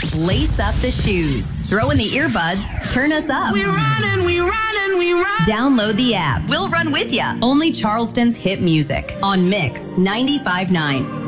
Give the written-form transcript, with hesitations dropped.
Lace up the shoes. Throw in the earbuds. Turn us up. We run and we run and we run. Download the app. We'll run with ya. Only Charleston's hit music on Mix 95.9.